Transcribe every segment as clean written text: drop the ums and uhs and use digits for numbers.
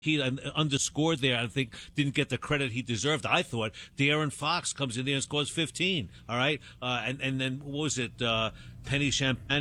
he underscored there. I think didn't get the credit he deserved. I thought De'Aaron Fox comes in there and scores 15. All right, and then what was it? Penny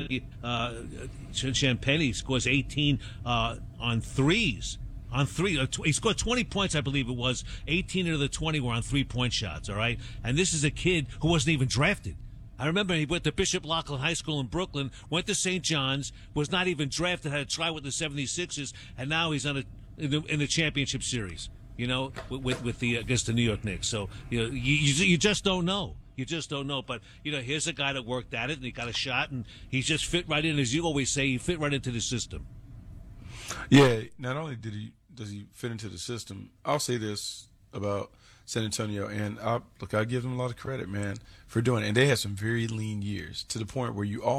Champagnie scores 18 on threes. On three, he scored 20 points, I believe it was. 18 of the 20 were on 3-point shots. All right, and this is a kid who wasn't even drafted. I remember he went to Bishop Loughlin High School in Brooklyn, went to St. John's, was not even drafted, had a try with the 76ers, and now he's in the championship series, with the against the New York Knicks. So, you just don't know. You just don't know. But, here's a guy that worked at it, and he got a shot, and he just fit right in. As you always say, he fit right into the system. Yeah, not only does he fit into the system, I'll say this about San Antonio, and I give them a lot of credit, man, for doing it. And they had some very lean years to the point where you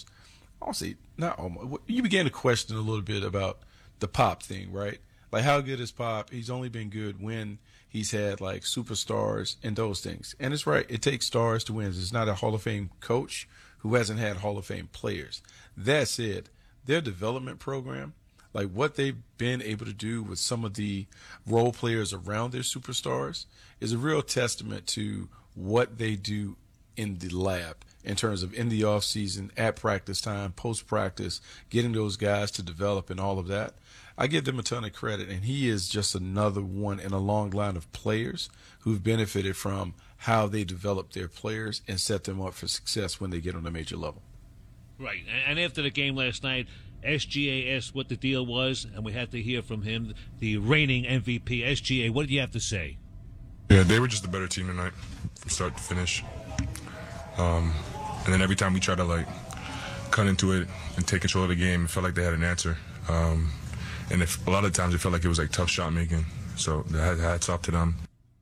you began to question a little bit about the Pop thing, right? Like, how good is Pop? He's only been good when he's had, like, superstars and those things. And it's right. It takes stars to win. It's not a Hall of Fame coach who hasn't had Hall of Fame players. That said, their development program, like what they've been able to do with some of the role players around their superstars, is a real testament to what they do in the lab in terms of in the off season, at practice time, post practice, getting those guys to develop and all of that. I give them a ton of credit, and he is just another one in a long line of players who've benefited from how they develop their players and set them up for success when they get on a major level. Right, and after the game last night, SGA asked what the deal was, and we had to hear from him, the reigning MVP. SGA, what did you have to say? Yeah, they were just a better team tonight from start to finish. And then every time we tried to, cut into it and take control of the game, it felt like they had an answer. And a lot of times it felt like it was, tough shot making. So hats off to them.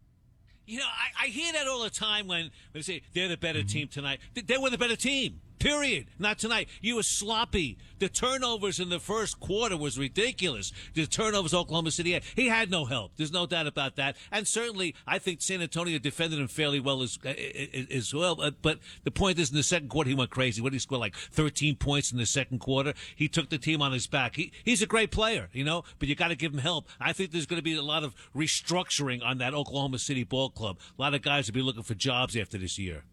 I hear that all the time when they say they're the better team tonight. They were the better team, period. Not tonight. You were sloppy. The turnovers in the first quarter was ridiculous. The turnovers Oklahoma City had. He had no help. There's no doubt about that. And certainly, I think San Antonio defended him fairly well as well. But the point is, in the second quarter, he went crazy. What did he score, 13 points in the second quarter? He took the team on his back. He's a great player, but you got to give him help. I think there's going to be a lot of restructuring on that Oklahoma City ball club. A lot of guys will be looking for jobs after this year.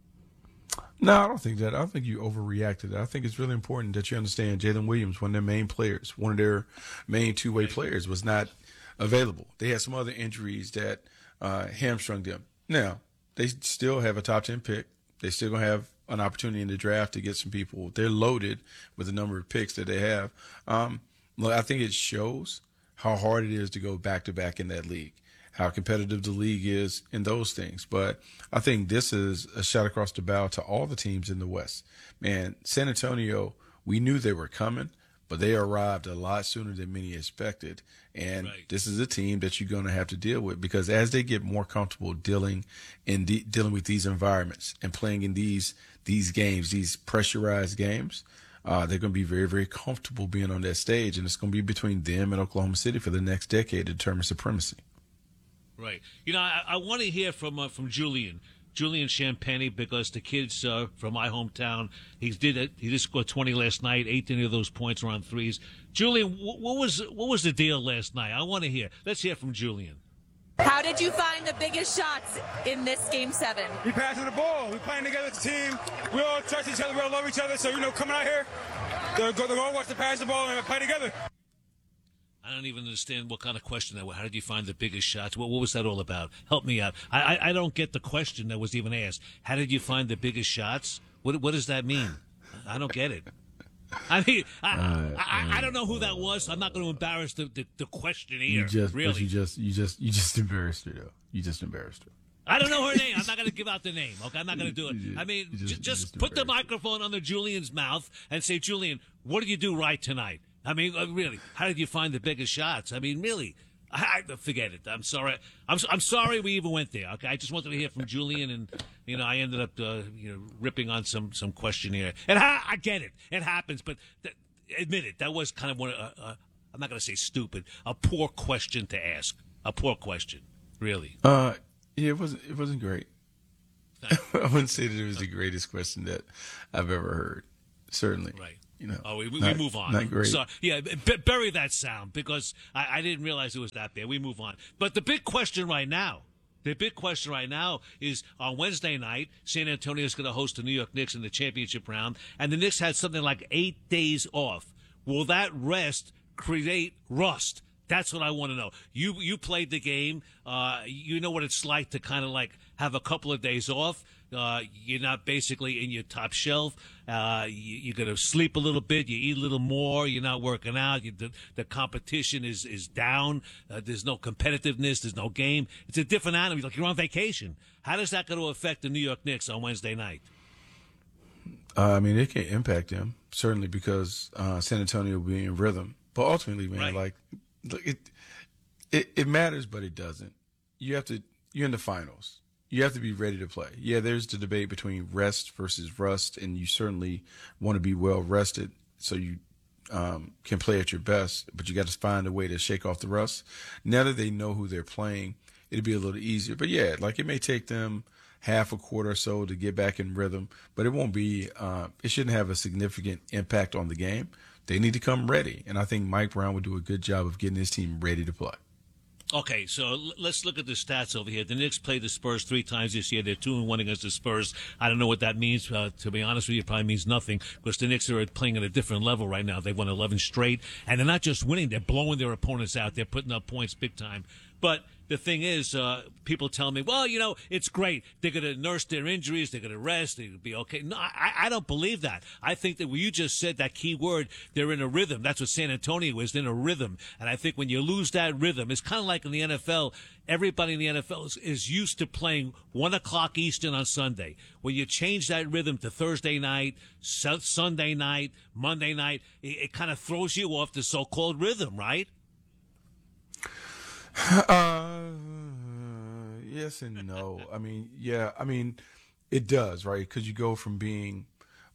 No, I don't think that. I don't think you overreacted. I think it's really important that you understand Jalen Williams, one of their main players, one of their main two-way players, was not available. They had some other injuries that hamstrung them. Now, they still have a top 10 pick. They still going to have an opportunity in the draft to get some people. They're loaded with the number of picks that they have. Look, I think it shows how hard it is to go back-to-back in that league, how competitive the league is in those things. But I think this is a shot across the bow to all the teams in the West. Man, San Antonio, we knew they were coming, but they arrived a lot sooner than many expected. And This is a team that you're going to have to deal with, because as they get more comfortable dealing with these environments and playing in these games, these pressurized games, they're going to be very, very comfortable being on that stage. And it's going to be between them and Oklahoma City for the next decade to determine supremacy. Right. I want to hear from Julian Champagnie, because the kid's from my hometown. He just scored 20 last night. 18 of those points were on threes. Julian, what was the deal last night? I want to hear. Let's hear from Julian. How did you find the biggest shots in this Game 7? We passing the ball. We playing together as a team. We all trust each other. We all love each other. So, coming out here, the goal was to pass the ball and play together. I don't even understand what kind of question that was. How did you find the biggest shots? What was that all about? Help me out. I don't get the question that was even asked. How did you find the biggest shots? What does that mean? I don't get it. I mean, I don't know who that was. I'm not going to embarrass the questionnaire. Really, you just embarrassed her, though. You just embarrassed her. I don't know her name. I'm not going to give out the name. Okay, I'm not going to do it. I mean, just put the microphone under Julian's mouth and say, Julian, what did you do right tonight? I mean, really, how did you find the biggest shots? I mean, really, I forget it. I'm sorry. I'm sorry we even went there. Okay, I just wanted to hear from Julian, and I ended up ripping on some questionnaire. And I get it. It happens, but admit it. That was kind of one. I'm not going to say stupid. A poor question to ask. A poor question, really. Yeah, it wasn't great. I wouldn't say that it was the greatest question that I've ever heard. Certainly, right. we not, move on. Not great. So, yeah, bury that sound because I didn't realize it was that bad. We move on. But the big question right now is on Wednesday night, San Antonio is going to host the New York Knicks in the championship round, and the Knicks had something like 8 days off. Will that rest create rust? That's what I want to know. You played the game. You know what it's like to kind of like have a couple of days off. You're not basically in your top shelf. You're going to sleep a little bit. You eat a little more. You're not working out. The competition is down. There's no competitiveness. There's no game. It's a different animal. Like you're on vacation. How does that going to affect the New York Knicks on Wednesday night? I mean, it can impact them, certainly, because San Antonio will be in rhythm. But ultimately, man, Right. Look, it matters, but it doesn't. You're in the finals. You have to be ready to play. Yeah, there's the debate between rest versus rust, and you certainly want to be well rested so you can play at your best, but you got to find a way to shake off the rust. Now that they know who they're playing, it'll be a little easier. But yeah, like it may take them half a quarter or so to get back in rhythm, but it won't be, it shouldn't have a significant impact on the game. They need to come ready. And I think Mike Brown would do a good job of getting his team ready to play. Okay, so let's look at the stats over here. The Knicks played the Spurs 3 times this year. They're 2-1 against the Spurs. I don't know what that means. To be honest with you, it probably means nothing because the Knicks are playing at a different level right now. They've won 11 straight, and they're not just winning. They're blowing their opponents out. They're putting up points big time. But the thing is, people tell me, well, it's great. They're going to nurse their injuries. They're going to rest. They're going to be okay. No, I don't believe that. I think that what you just said, that key word, they're in a rhythm. That's what San Antonio is, in a rhythm. And I think when you lose that rhythm, it's kind of like in the NFL. Everybody in the NFL is used to playing 1 o'clock Eastern on Sunday. When you change that rhythm to Thursday night, Sunday night, Monday night, it kind of throws you off the so-called rhythm, right? Yes and no. I mean, yeah, it does, right? Because you go from being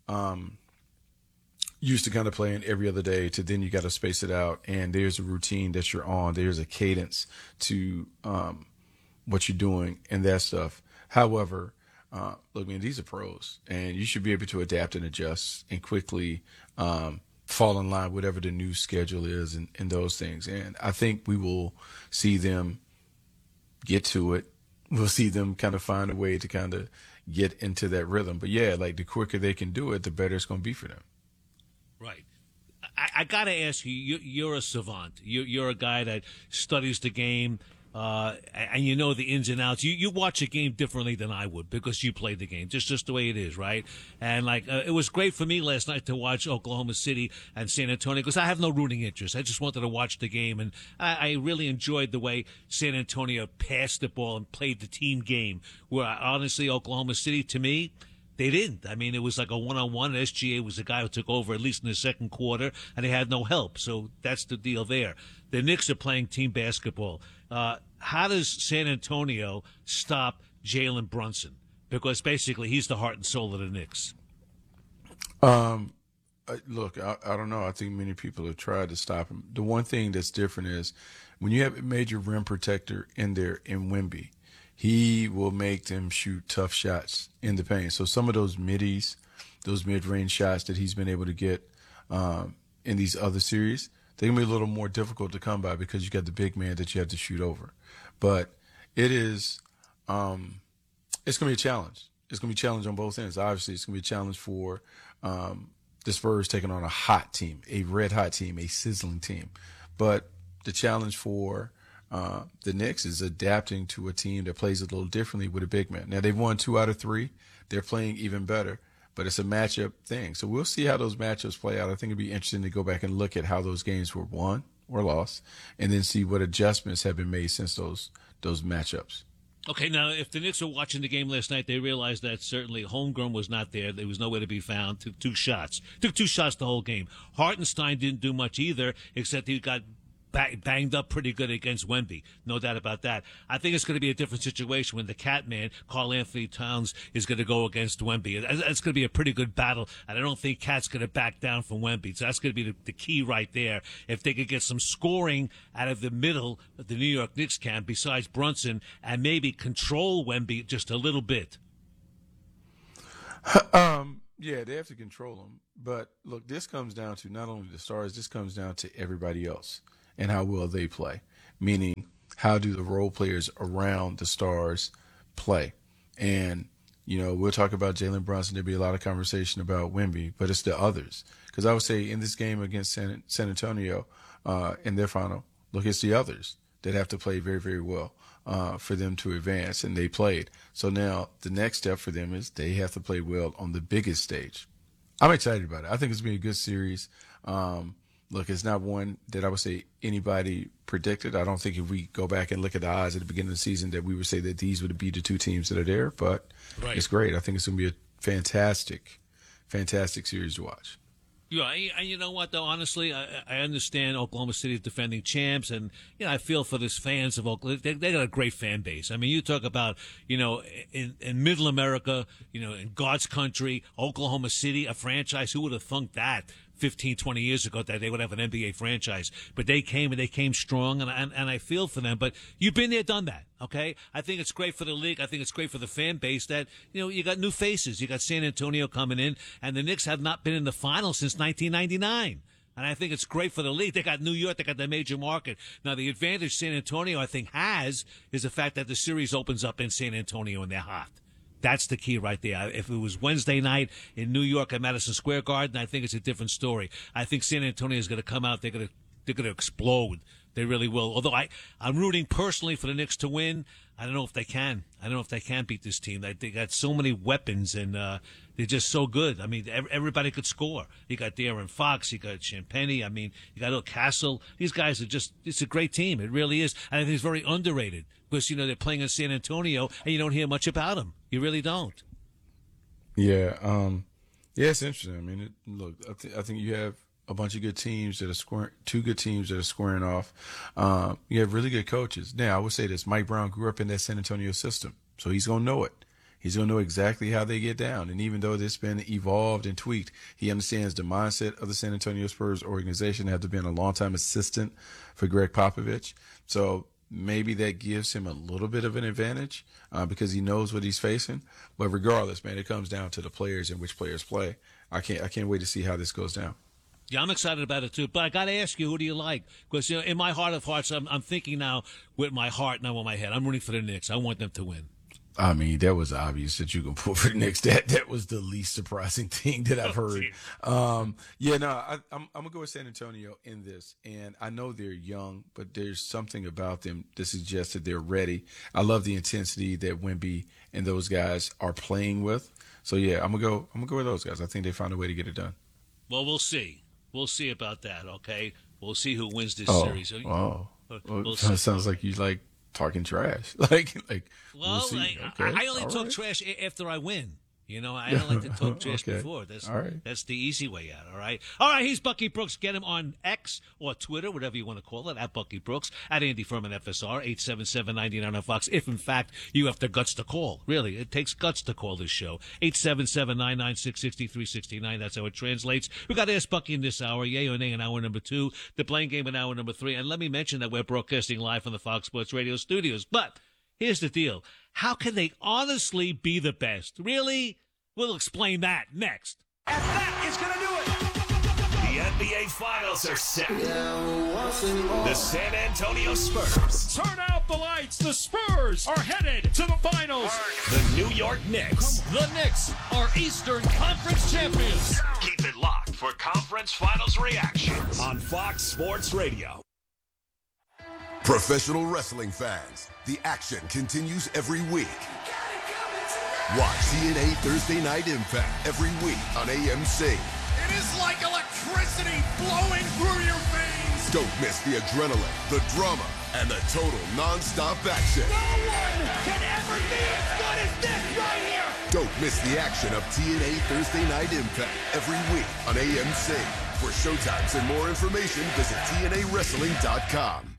used to kind of playing every other day to then you got to space it out, and there's a routine that you're on. There's a cadence to what you're doing and that stuff. However, look, man, these are pros, and you should be able to adapt and adjust and quickly fall in line with whatever the new schedule is and those things. And I think we will see them get to it. We'll see them kind of find a way to kind of get into that rhythm. But yeah, like the quicker they can do it, the better it's going to be for them. Right. I got to ask you, you're a savant. You're a guy that studies the game, and you know the ins and outs. You watch a game differently than I would because you played the game, just the way it is, right? And it was great for me last night to watch Oklahoma City and San Antonio because I have no rooting interest. I just wanted to watch the game, and I really enjoyed the way San Antonio passed the ball and played the team game. Where honestly, Oklahoma City, to me, they didn't. I mean, it was like a one-on-one. SGA was the guy who took over, at least in the second quarter, and they had no help. So that's the deal there. The Knicks are playing team basketball. How does San Antonio stop Jalen Brunson? Because basically he's the heart and soul of the Knicks. Look, I don't know. I think many people have tried to stop him. The one thing that's different is when you have a major rim protector in there in Wemby, he will make them shoot tough shots in the paint. So some of those middies, those mid-range shots that he's been able to get in these other series, they're going to be a little more difficult to come by because you got the big man that you have to shoot over. But it is it's going to be a challenge. It's going to be a challenge on both ends. Obviously, it's going to be a challenge for the Spurs taking on a hot team, a red-hot team, a sizzling team. But the challenge for the Knicks is adapting to a team that plays a little differently with a big man. Now, they've won 2 out of 3. They're playing even better, but it's a matchup thing. So we'll see how those matchups play out. I think it'd be interesting to go back and look at how those games were won or lost and then see what adjustments have been made since those matchups. Okay, now, if the Knicks were watching the game last night, they realized that certainly Holmgren was not there. There was nowhere to be found. Took 2 shots. Took 2 shots the whole game. Hartenstein didn't do much either, except he got banged up pretty good against Wemby. No doubt about that. I think it's going to be a different situation when the cat man, Karl Anthony Towns, is going to go against Wemby. It's going to be a pretty good battle, and I don't think Cat's going to back down from Wemby. So that's going to be the key right there. If they could get some scoring out of the middle of the New York Knicks camp besides Brunson and maybe control Wemby just a little bit. Yeah, they have to control them. But look, this comes down to not only the Stars, this comes down to everybody else and how well they play. Meaning, how do the role players around the Stars play? And, we'll talk about Jalen Brunson. There'll be a lot of conversation about Wemby, but it's the others. Because I would say in this game against San Antonio in their final, look, it's the others that have to play very, very well for them to advance, and they played. So now the next step for them is they have to play well on the biggest stage. I'm excited about it. I think it's been a good series. Look, it's not one that I would say anybody predicted. I don't think if we go back and look at the odds at the beginning of the season that we would say that these would be the two teams that are there, but It's great. I think it's going to be a fantastic, fantastic series to watch. Yeah, you know what, though, honestly, I understand Oklahoma City is defending champs, and, I feel for these fans of Oklahoma. They got a great fan base. I mean, you talk about, in Middle America, in God's country, Oklahoma City, a franchise, who would have thunk that 15, 20 years ago that they would have an NBA franchise? But they came, and they came strong, and I feel for them. But you've been there, done that, okay? I think it's great for the league. I think it's great for the fan base that, you got new faces. You got San Antonio coming in, and the Knicks have not been in the finals since 1999. And I think it's great for the league. They got New York. They got the major market. Now, the advantage San Antonio, I think, has is the fact that the series opens up in San Antonio, and they're hot. That's the key right there. If it was Wednesday night in New York at Madison Square Garden, I think it's a different story. I think San Antonio is going to come out. They're going to explode. They really will. Although I'm rooting personally for the Knicks to win. I don't know if they can. I don't know if they can beat this team. They got so many weapons, and they're just so good. I mean, everybody could score. You got De'Aaron Fox. You got Champagnie. I mean, you got Will Castle. These guys are it's a great team. It really is. And I think it's very underrated because, they're playing in San Antonio, and you don't hear much about them. You really don't. Yeah. Yeah, it's interesting. I mean, look, I think you have a bunch of good teams that are scoring, two good teams that are squaring off. You have really good coaches. Now, I would say this. Mike Brown grew up in that San Antonio system, so he's going to know it. He's going to know exactly how they get down. And even though it's been evolved and tweaked, he understands the mindset of the San Antonio Spurs organization after being a longtime assistant for Greg Popovich. So maybe that gives him a little bit of an advantage because he knows what he's facing. But regardless, man, it comes down to the players and which players play. I can't wait to see how this goes down. Yeah, I'm excited about it, too. But I got to ask you, who do you like? Because, in my heart of hearts, I'm thinking now with my heart, not with my head. I'm rooting for the Knicks. I want them to win. I mean, that was obvious that you can pull for the Knicks. That was the least surprising thing that I've heard. I'm gonna go with San Antonio in this, and I know they're young, but there's something about them that suggests that they're ready. I love the intensity that Wemby and those guys are playing with. So yeah, I'm gonna go with those guys. I think they found a way to get it done. Well, we'll see. We'll see about that. Okay, we'll see who wins this series. We'll see. Sounds like you like talking trash. like well, we'll see. I only talk trash after I win. I don't like to talk trash before. That's the easy way out, all right? All right, he's Bucky Brooks. Get him on X or Twitter, whatever you want to call it, at Bucky Brooks, at Andy Furman FSR, 877-99 on Fox, if, in fact, you have the guts to call. Really, it takes guts to call this show. 877-996-6369. That's how it translates. We got to ask Bucky in this hour, yay or nay in hour number 2, the Blame Game in hour number 3. And let me mention that we're broadcasting live from the Fox Sports Radio studios. But here's the deal. How can they honestly be the best? Really? We'll explain that next. And that is going to do it. The NBA Finals are set. The San Antonio Spurs. Turn out the lights. The Spurs are headed to the finals. The New York Knicks. The Knicks are Eastern Conference champions. Keep it locked for Conference Finals reactions on Fox Sports Radio. Professional wrestling fans, the action continues every week. Watch TNA Thursday Night Impact every week on AMC. It is like electricity flowing through your veins. Don't miss the adrenaline, the drama, and the total non-stop action. No one can ever be as good as this right here. Don't miss the action of TNA Thursday Night Impact every week on AMC. For showtimes and more information, visit TNAWrestling.com.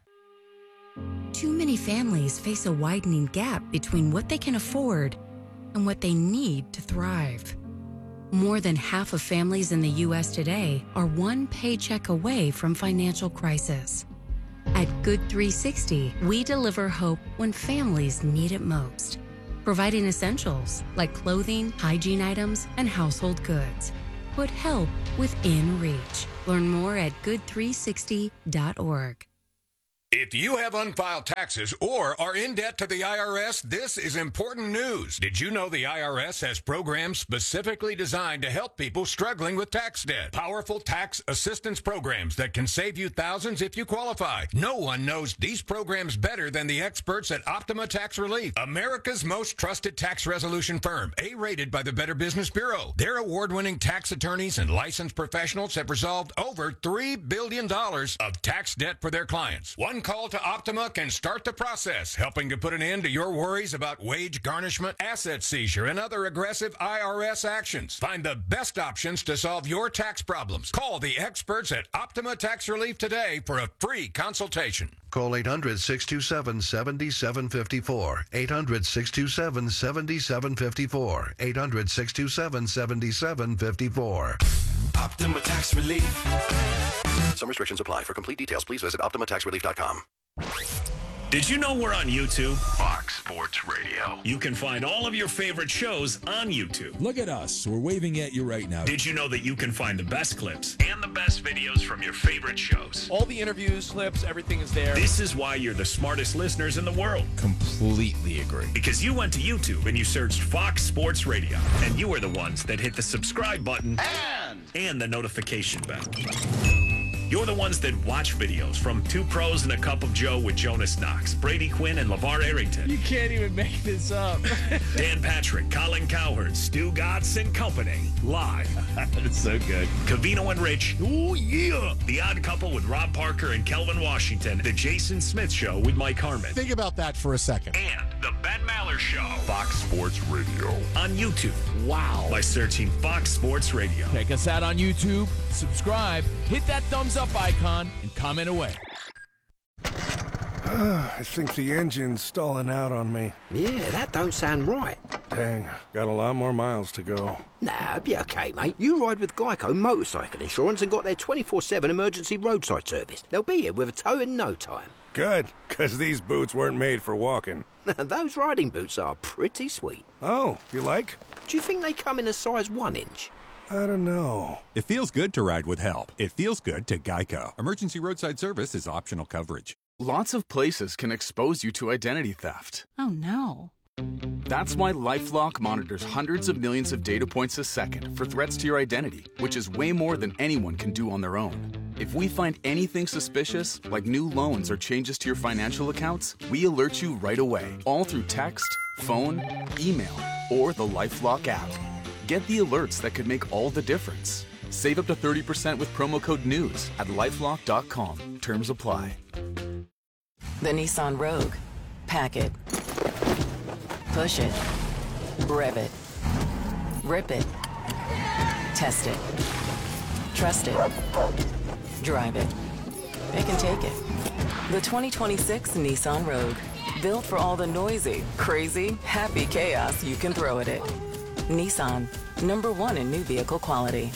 Too many families face a widening gap between what they can afford and what they need to thrive. More than half of families in the U.S. today are one paycheck away from financial crisis. At Good 360, we deliver hope when families need it most. providing essentials like clothing, hygiene items, and household goods. Put help within reach. Learn more at good360.org. If you have unfiled taxes or are in debt to the IRS, this is important news. Did you know the IRS has programs specifically designed to help people struggling with tax debt? Powerful tax assistance programs that can save you thousands if you qualify. No one knows these programs better than the experts at Optima Tax Relief, America's most trusted tax resolution firm, A-rated by the Better Business Bureau. Their award-winning tax attorneys and licensed professionals have resolved over $3 billion of tax debt for their clients. One call to Optima can start the process, helping to put an end to your worries about wage garnishment, asset seizure, and other aggressive IRS actions. Find the best options to solve your tax problems. Call the experts at Optima Tax Relief today for a free consultation. Call 800-627-7754. 800-627-7754. 800-627-7754. Optima Tax Relief. Some restrictions apply. For complete details, please visit OptimaTaxRelief.com. Did you know we're on YouTube? Fox Sports Radio. You can find all of your favorite shows on YouTube. Look at us. We're waving at you right now. Did you know that you can find the best clips and the best videos from your favorite shows? All the interviews, clips, everything is there. This is why you're the smartest listeners in the world. Completely agree. Because you went to YouTube and you searched Fox Sports Radio. And you were the ones that hit the subscribe button and the notification bell. You're the ones that watch videos from Two Pros and a Cup of Joe with Jonas Knox, Brady Quinn, and LeVar Arrington. You can't even make this up. Dan Patrick, Colin Cowherd, Stu Gatz, and company. Live. That's so good. Covino and Rich. Oh, yeah. The Odd Couple with Rob Parker and Kelvin Washington. The Jason Smith Show with Mike Harmon. Think about that for a second. And the Ben Maller Show. Fox Sports Radio. On YouTube. Wow. By searching Fox Sports Radio. Check us out on YouTube. Subscribe. Hit that thumbs up icon and comment away. I think the engine's stalling out on me. Yeah, that don't sound right. Dang, got a lot more miles to go. Nah, be okay, mate. You ride with Geico Motorcycle Insurance and got their 24/7 emergency roadside service. They'll be here with a tow in no time. Good, because these boots weren't made for walking. Those riding boots are pretty sweet. Oh, you like? Do you think they come in a size 1 inch? I don't know. It feels good to ride with help. It feels good to Geico. Emergency roadside service is optional coverage. Lots of places can expose you to identity theft. Oh, no. That's why LifeLock monitors hundreds of millions of data points a second for threats to your identity, which is way more than anyone can do on their own. If we find anything suspicious, like new loans or changes to your financial accounts, we alert you right away, all through text, phone, email, or the LifeLock app. Get the alerts that could make all the difference. Save up to 30% with promo code NEWS at LifeLock.com. Terms apply. The Nissan Rogue. Pack it. Push it. Rev it. Rip it. Test it. Trust it. Drive it. Pick and take it. The 2026 Nissan Rogue. Built for all the noisy, crazy, happy chaos you can throw at it. Nissan, #1 in new vehicle quality.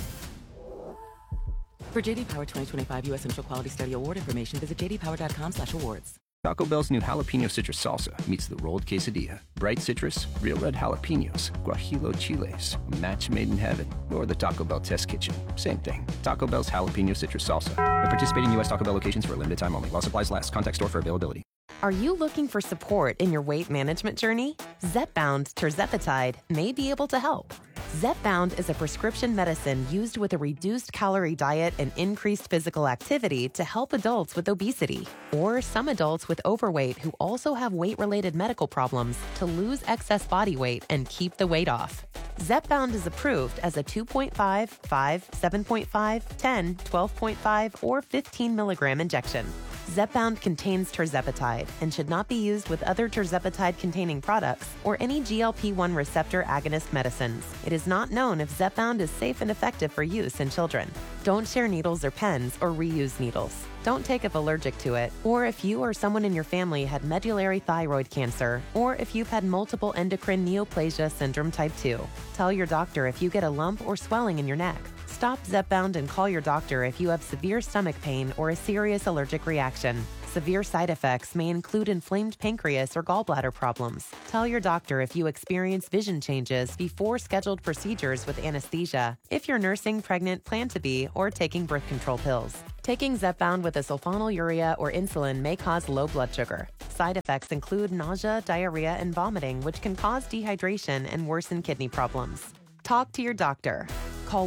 For JD Power 2025 U.S. Central Quality Study Award information, visit jdpower.com/awards. Taco Bell's new jalapeno citrus salsa meets the rolled quesadilla. Bright citrus, real red jalapenos, guajillo chiles, a match made in heaven, or the Taco Bell test kitchen. Same thing. Taco Bell's jalapeno citrus salsa. At participating U.S. Taco Bell locations for a limited time only. While supplies last. Contact store for availability. Are you looking for support in your weight management journey? Zepbound tirzepatide may be able to help. Zepbound is a prescription medicine used with a reduced calorie diet and increased physical activity to help adults with obesity or some adults with overweight who also have weight-related medical problems to lose excess body weight and keep the weight off. Zepbound is approved as a 2.5, 5, 7.5, 10, 12.5, or 15 milligram injection. Zepbound contains tirzepatide and should not be used with other tirzepatide-containing products or any GLP-1 receptor agonist medicines. It is not known if Zepbound is safe and effective for use in children. Don't share needles or pens or reuse needles. Don't take if allergic to it, or if you or someone in your family had medullary thyroid cancer, or if you've had multiple endocrine neoplasia syndrome type 2. Tell your doctor if you get a lump or swelling in your neck. Stop Zepbound and call your doctor if you have severe stomach pain or a serious allergic reaction. Severe side effects may include inflamed pancreas or gallbladder problems. Tell your doctor if you experience vision changes before scheduled procedures with anesthesia. If you're nursing, pregnant, plan to be, or taking birth control pills. Taking Zepbound with a sulfonylurea or insulin may cause low blood sugar. Side effects include nausea, diarrhea, and vomiting, which can cause dehydration and worsen kidney problems. Talk to your doctor. Call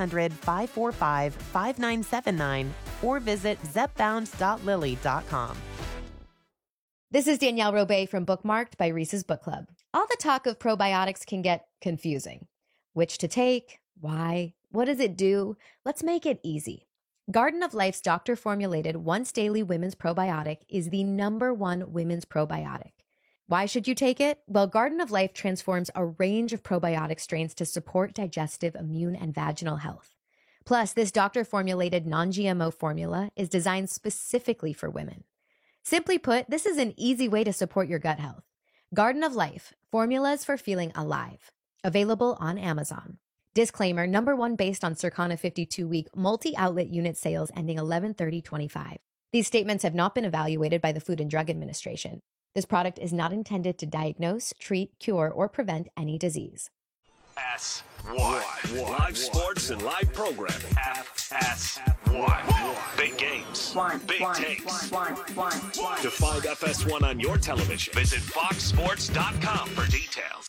1-800-545-5979 or visit zepbound.lilly.com. This is Danielle Robay from Bookmarked by Reese's Book Club. All the talk of probiotics can get confusing. Which to take? Why? What does it do? Let's make it easy. Garden of Life's doctor-formulated once-daily women's probiotic is the #1 women's probiotic. Why should you take it? Well, Garden of Life transforms a range of probiotic strains to support digestive, immune, and vaginal health. Plus, this doctor-formulated non-GMO formula is designed specifically for women. Simply put, this is an easy way to support your gut health. Garden of Life, formulas for feeling alive. Available on Amazon. Disclaimer, #1 based on Circana 52-week multi-outlet unit sales ending 11/30/25. These statements have not been evaluated by the Food and Drug Administration. This product is not intended to diagnose, treat, cure, or prevent any disease. FS1. Live sports and live programming. FS1. Big games. Big takes. To find FS1 on your television, visit foxsports.com for details.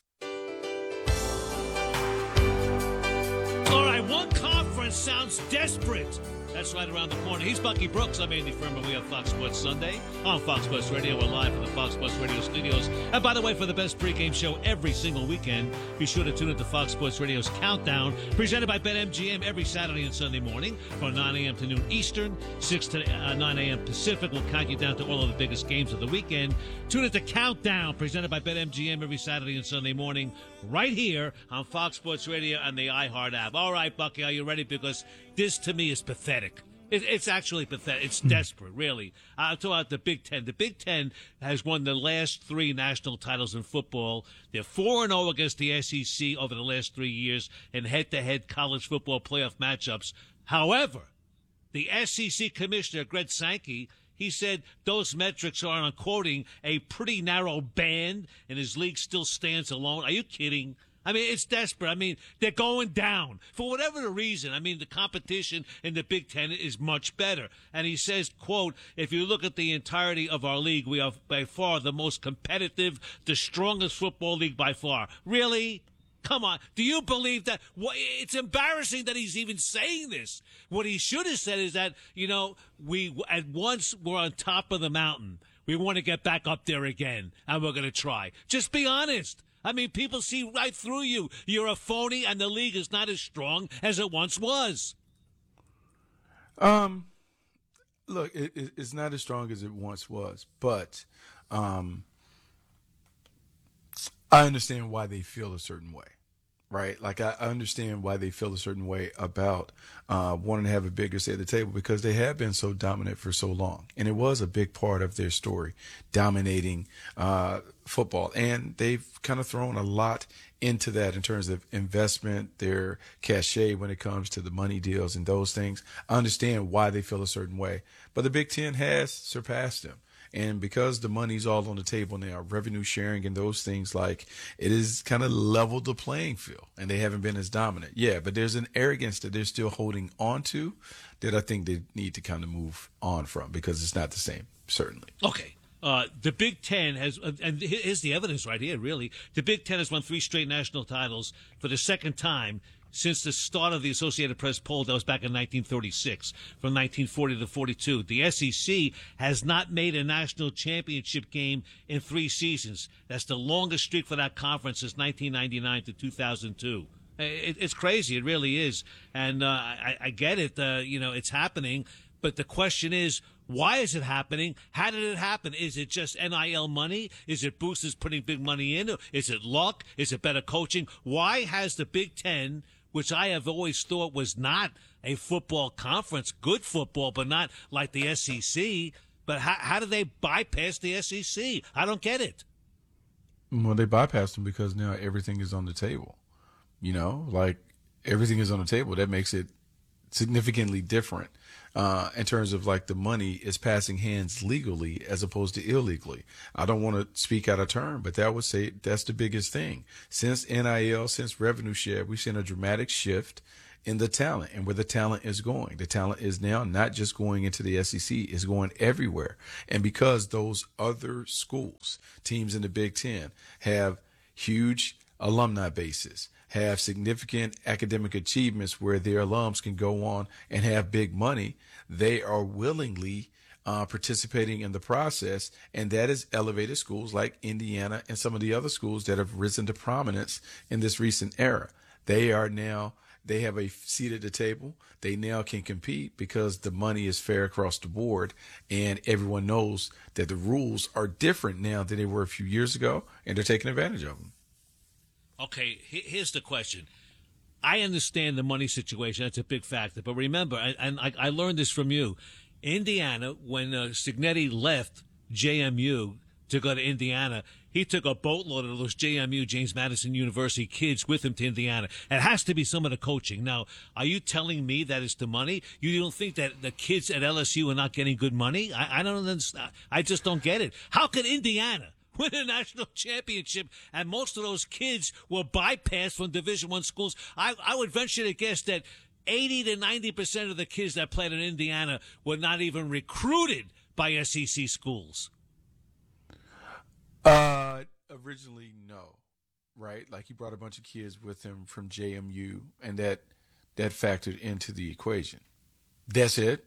All right, one conference sounds desperate. That's right around the corner. He's Bucky Brooks. I'm Andy Furman. We have Fox Sports Sunday on Fox Sports Radio. We're live from the Fox Sports Radio studios. And by the way, for the best pregame show every single weekend, be sure to tune into Fox Sports Radio's Countdown, presented by BetMGM every Saturday and Sunday morning from 9 a.m. to noon Eastern, 6 to 9 a.m. Pacific. We'll count you down to all of the biggest games of the weekend. Tune into Countdown, presented by BetMGM every Saturday and Sunday morning, right here on Fox Sports Radio and the iHeart app. All right, Bucky, are you ready? Because this, to me, is pathetic. It's actually pathetic. It's desperate, really. I'll talk about the Big Ten. The Big Ten has won the last 3 national titles in football. They're 4-0 against the SEC over the last 3 years in head-to-head college football playoff matchups. However, the SEC commissioner, Greg Sankey, he said those metrics are, I'm quoting, a pretty narrow band, and his league still stands alone. Are you kidding? I mean, it's desperate. I mean, they're going down. For whatever the reason, I mean, the competition in the Big Ten is much better. And he says, quote, if you look at the entirety of our league, we are by far the most competitive, the strongest football league by far. Really? Come on. Do you believe that? It's embarrassing that he's even saying this. What he should have said is that, you know, we at once were on top of the mountain. We want to get back up there again, and we're going to try. Just be honest. I mean, people see right through you. You're a phony, and the league is not as strong as it once was. Look, it's not as strong as it once was, but I understand why they feel a certain way, right? Like, I understand why they feel a certain way about wanting to have a bigger seat at the table, because they have been so dominant for so long. And it was a big part of their story, dominating football. And they've kind of thrown a lot into that in terms of investment, their cachet when it comes to the money deals and those things. I understand why they feel a certain way. But the Big Ten has surpassed them. And because the money's all on the table now, revenue sharing and those things, like, it is kind of leveled the playing field, and they haven't been as dominant. Yeah, but there's an arrogance that they're still holding on to that I think they need to kind of move on from, because it's not the same, certainly. Okay. The Big Ten has, and here's the evidence right here, really. The Big Ten has won 3 straight national titles for the second time since the start of the Associated Press poll. That was back in 1936, from 1940 to 42. The SEC has not made a national championship game in 3 seasons. That's the longest streak for that conference since 1999 to 2002. It's crazy. It really is. And I get it. It's happening. But the question is, why is it happening? How did it happen? Is it just NIL money? Is it boosters putting big money in? Is it luck? Is it better coaching? Why has the Big Ten, which I have always thought was not a football conference, good football, but not like the SEC, but how do they bypass the SEC? I don't get it. Well, they bypassed them because now everything is on the table. You know, like, everything is on the table. That makes it significantly different in terms of like the money is passing hands legally as opposed to illegally. I don't want to speak out of turn, but that would say that's the biggest thing. Since NIL, since revenue share, we've seen a dramatic shift in the talent and where the talent is going. The talent is now not just going into the SEC, it's going everywhere. And because those other schools, teams in the Big Ten, have huge alumni bases, have significant academic achievements where their alums can go on and have big money, they are willingly participating in the process. And that has elevated schools like Indiana and some of the other schools that have risen to prominence in this recent era. They have a seat at the table. They now can compete because the money is fair across the board, and everyone knows that the rules are different now than they were a few years ago, and they're taking advantage of them. Okay, here's the question. I understand the money situation. That's a big factor. But remember, and I learned this from you, Indiana, when Cignetti left JMU to go to Indiana, he took a boatload of those JMU, James Madison University kids with him to Indiana. It has to be some of the coaching. Now, are you telling me that it's the money? You don't think that the kids at LSU are not getting good money? I don't understand. I just don't get it. How could Indiana win a national championship and most of those kids were bypassed from Division I schools? I would venture to guess that 80 to 90% of the kids that played in Indiana were not even recruited by SEC schools. Originally, no, right? Like he brought a bunch of kids with him from JMU, and that factored into the equation. That's it.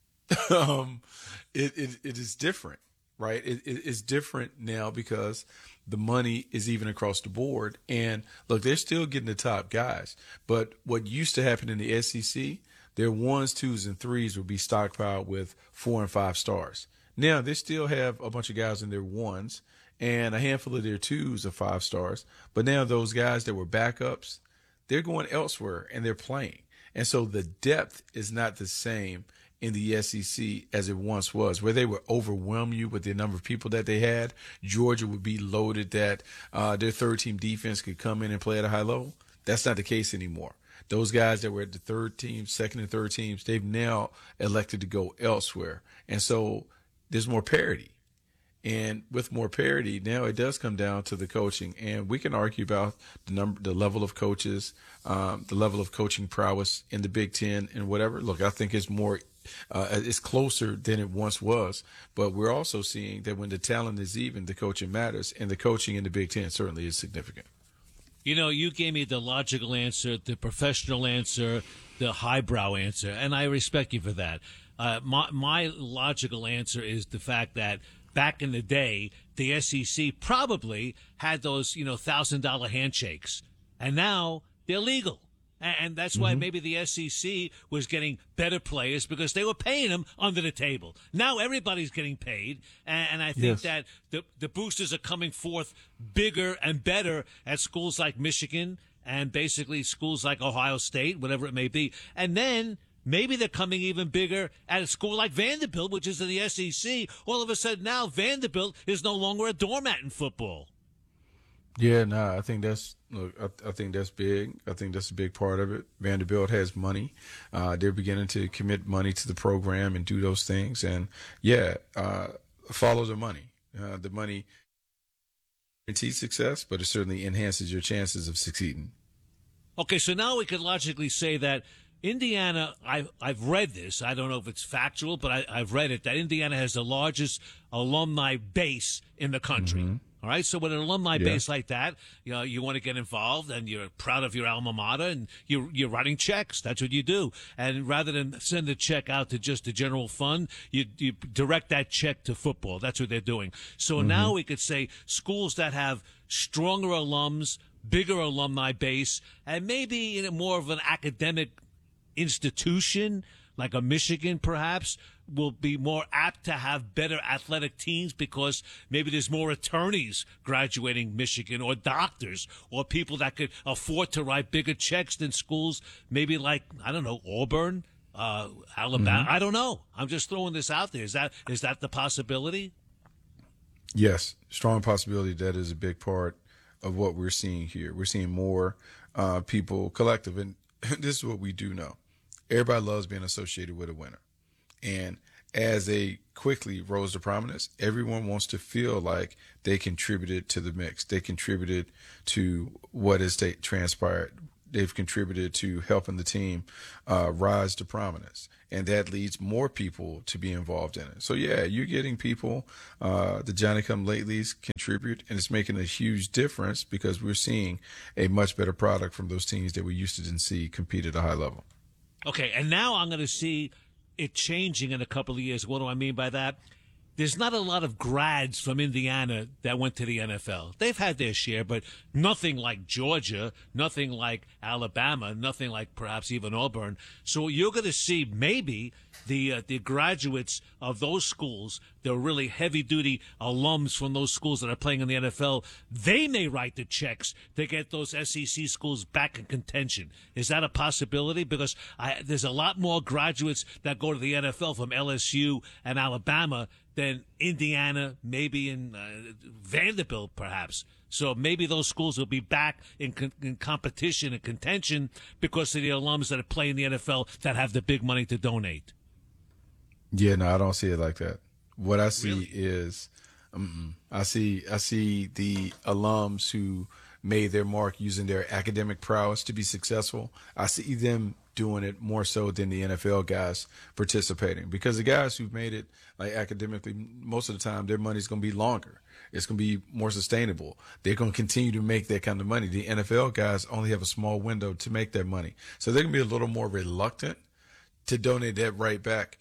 It is different, right? It's different now because the money is even across the board. And look, they're still getting the top guys, but what used to happen in the SEC, their 1s, 2s, and 3s would be stockpiled with 4 and 5 stars. Now they still have a bunch of guys in their 1s and a handful of their 2s are 5 stars. But now those guys that were backups, they're going elsewhere and they're playing. And so the depth is not the same in the SEC as it once was, where they would overwhelm you with the number of people that they had. Georgia would be loaded that their third-team defense could come in and play at a high level. That's not the case anymore. Those guys that were at the third team, second and third teams, they've now elected to go elsewhere. And so there's more parity. And with more parity, now it does come down to the coaching. And we can argue about the level of coaches, the level of coaching prowess in the Big Ten and whatever. Look, I think it's more, it's closer than it once was. But we're also seeing that when the talent is even, the coaching matters. And the coaching in the Big Ten certainly is significant. You know, you gave me the logical answer, the professional answer, the highbrow answer, and I respect you for that. My logical answer is the fact that back in the day, the SEC probably had those, $1,000 handshakes, and now they're legal. And that's why maybe the SEC was getting better players because they were paying them under the table. Now everybody's getting paid, and I think that the boosters are coming forth bigger and better at schools like Michigan and basically schools like Ohio State, whatever it may be. And then maybe they're coming even bigger at a school like Vanderbilt, which is in the SEC. All of a sudden now Vanderbilt is no longer a doormat in football. Yeah, I think that's I think that's big. I think that's a big part of it. Vanderbilt has money. They're beginning to commit money to the program and do those things. And follow the money. The money guarantees success, but it certainly enhances your chances of succeeding. Okay, so now we could logically say that Indiana, I've read this. I don't know if it's factual, but I've read it, that Indiana has the largest alumni base in the country. Mm-hmm. All right, so with an alumni base like that, you want to get involved, and you're proud of your alma mater, and you're writing checks. That's what you do. And rather than send a check out to just the general fund, you direct that check to football. That's what they're doing. So now we could say schools that have stronger alums, bigger alumni base, and maybe in more of an academic institution, like a Michigan perhaps, will be more apt to have better athletic teams because maybe there's more attorneys graduating Michigan or doctors or people that could afford to write bigger checks than schools maybe like, I don't know, Auburn, Alabama. I don't know. I'm just throwing this out there. Is that the possibility? Yes, strong possibility. That is a big part of what we're seeing here. We're seeing more people collective. And this is what we do know. Everybody loves being associated with a winner. And as they quickly rose to prominence, everyone wants to feel like they contributed to the mix. They contributed to what has transpired. They've contributed to helping the team rise to prominence. And that leads more people to be involved in it. So, yeah, you're getting people, the Johnny-come-latelys contribute, and it's making a huge difference because we're seeing a much better product from those teams that we used to didn't see compete at a high level. Okay, and now I'm going to see it changing in a couple of years. What do I mean by that? There's not a lot of grads from Indiana that went to the NFL. They've had their share, but nothing like Georgia, nothing like Alabama, nothing like perhaps even Auburn. So you're going to see maybe the graduates of those schools, the really heavy-duty alums from those schools that are playing in the NFL, they may write the checks to get those SEC schools back in contention. Is that a possibility? Because there's a lot more graduates that go to the NFL from LSU and Alabama than Indiana, maybe in Vanderbilt, perhaps. So maybe those schools will be back in competition and contention because of the alums that play in the NFL that have the big money to donate. Yeah, no, I don't see it like that. What I see is, I see the alums who made their mark using their academic prowess to be successful. I see them doing it more so than the NFL guys participating, because the guys who've made it like academically, most of the time their money's going to be longer. It's going to be more sustainable. They're going to continue to make that kind of money. The NFL guys only have a small window to make that money. So they're going to be a little more reluctant to donate that right back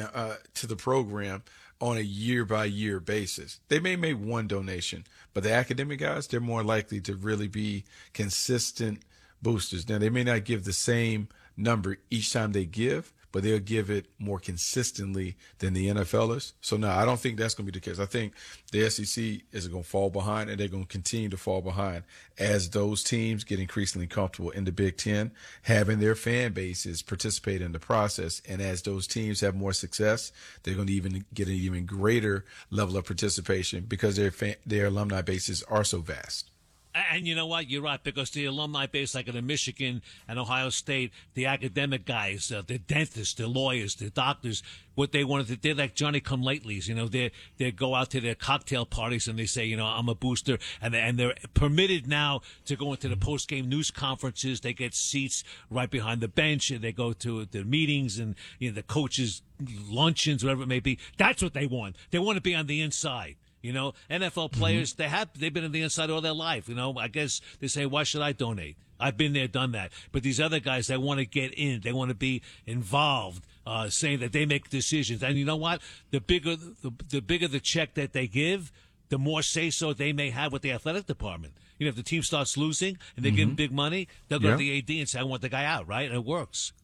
to the program on a year-by-year basis. They may make one donation, but the academic guys, they're more likely to really be consistent boosters. Now, they may not give the same number each time they give, but they'll give it more consistently than the NFLers. So, no, I don't think that's going to be the case. I think the SEC is going to fall behind, and they're going to continue to fall behind as those teams get increasingly comfortable in the Big Ten, having their fan bases participate in the process. And as those teams have more success, they're going to even get an even greater level of participation because their alumni bases are so vast. And you know what? You're right, because the alumni base, like in Michigan and Ohio State, the academic guys, the dentists, the lawyers, the doctors, what they wanted to, they're like Johnny-come-latelys. You know, they go out to their cocktail parties and they say, you know, I'm a booster, and they're permitted now to go into the post-game news conferences. They get seats right behind the bench, and they go to the meetings and, you know, the coaches' luncheons, whatever it may be. That's what they want. They want to be on the inside. You know, NFL players, they've been on the inside all their life. You know, I guess they say, why should I donate? I've been there, done that. But these other guys, they want to get in. They want to be involved, saying that they make decisions. And you know what? The bigger the check that they give, the more say-so they may have with the athletic department. You know, if the team starts losing and they give them big money, they'll go to the AD and say, I want the guy out, right? And it works.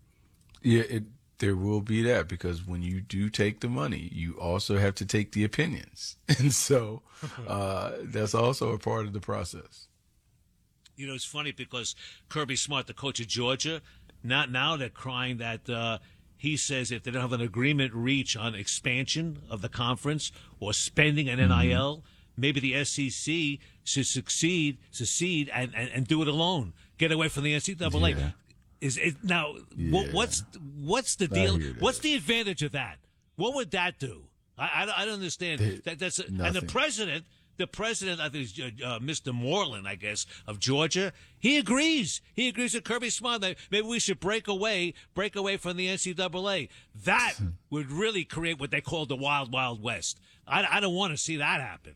Yeah, there will be that, because when you do take the money, you also have to take the opinions. And so that's also a part of the process. You know, it's funny because Kirby Smart, the coach of Georgia, now they're crying that he says if they don't have an agreement reached on expansion of the conference or spending an NIL, maybe the SEC should secede and do it alone. Get away from the NCAA. Yeah. Is it now? Yeah. What's the deal? What's the advantage of that? What would that do? I don't understand. That's and the president, I think is Mr. Moreland, I guess, of Georgia. He agrees. He agrees with Kirby Smart that maybe we should break away from the NCAA. That would really create what they call the Wild Wild West. I don't want to see that happen.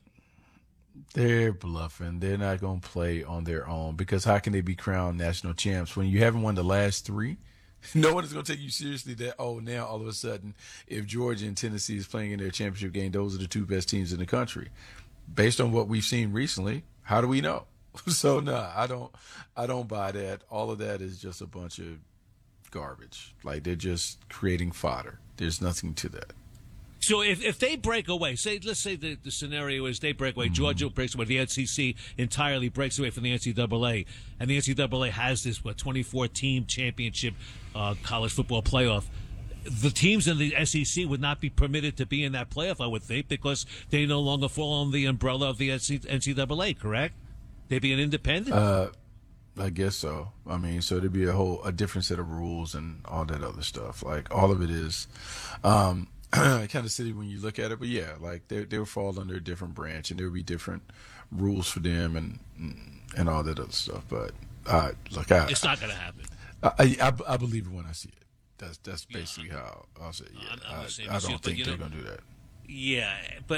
They're bluffing. They're not going to play on their own, because how can they be crowned national champs when you haven't won the last three? No one is going to take you seriously that, now all of a sudden, if Georgia and Tennessee is playing in their championship game, those are the two best teams in the country. Based on what we've seen recently, how do we know? So, no, I don't buy that. All of that is just a bunch of garbage. Like, they're just creating fodder. There's nothing to that. So if they break away, let's say the scenario is they break away, Georgia breaks away, the SEC entirely breaks away from the NCAA, and the NCAA has this 24-team championship college football playoff. The teams in the SEC would not be permitted to be in that playoff, I would think, because they no longer fall under the umbrella of the NCAA, correct? They'd be an independent? I guess so. I mean, so there'd be a different set of rules and all that other stuff. Like all of it is kind of silly when you look at it, but yeah, like they would fall under a different branch, and there would be different rules for them and all that other stuff. But it's not going to happen. I believe it when I see it. That's basically how I'll say. Yeah, I don't think they're going to do that. Yeah, but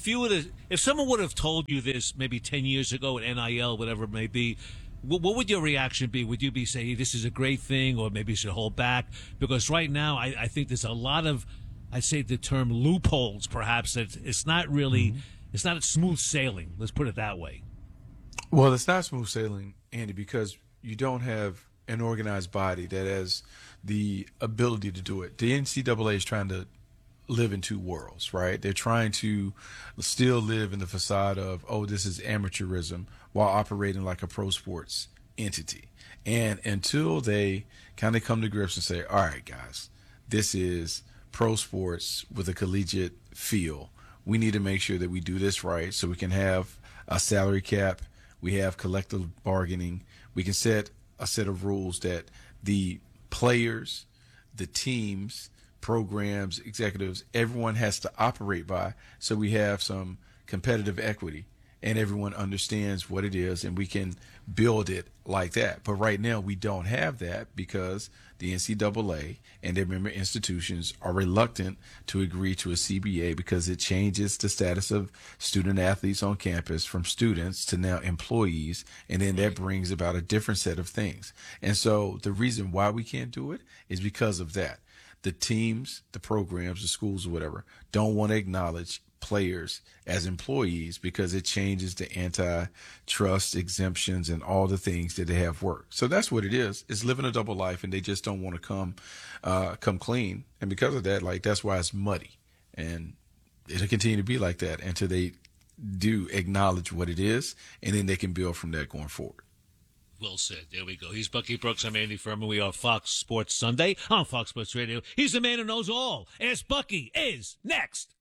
if someone would have told you this maybe 10 years ago at NIL, whatever it may be, what would your reaction be? Would you be saying this is a great thing, or maybe you should hold back? Because right now, I think there's a lot of, I say the term loopholes, perhaps, that it's not really, it's not smooth sailing. Let's put it that way. Well, it's not smooth sailing, Andy, because you don't have an organized body that has the ability to do it. The NCAA is trying to live in two worlds, right? They're trying to still live in the facade of, this is amateurism, while operating like a pro sports entity. And until they kind of come to grips and say, all right, guys, this is pro sports with a collegiate feel. We need to make sure that we do this right so we can have a salary cap. We have collective bargaining. We can set a set of rules that the players, the teams, programs, executives, everyone has to operate by, so we have some competitive equity and everyone understands what it is and we can build it like that. But right now we don't have that because the NCAA and their member institutions are reluctant to agree to a CBA because it changes the status of student athletes on campus from students to now employees, and then that brings about a different set of things. And so the reason why we can't do it is because of that. The teams, the programs, the schools, or whatever, don't want to acknowledge players as employees because it changes the antitrust exemptions and all the things that they have worked. So that's what it is. It's living a double life, and they just don't want to come clean. And because of that, that's why it's muddy. And it'll continue to be like that until they do acknowledge what it is, and then they can build from that going forward. Well said. There we go. He's Bucky Brooks. I'm Andy Furman. We are Fox Sports Sunday on Fox Sports Radio. He's the man who knows all. Ask Bucky is next.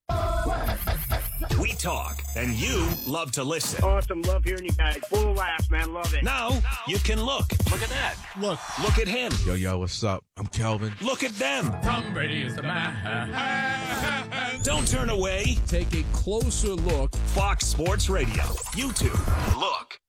We talk, and you love to listen. Awesome. Love hearing you guys. Full of laughs, man. Love it. Now you can look. Look at that. Look at him. Yo, what's up? I'm Kelvin. Look at them. Tom Brady is the man. Don't turn away. Take a closer look. Fox Sports Radio. YouTube. Look.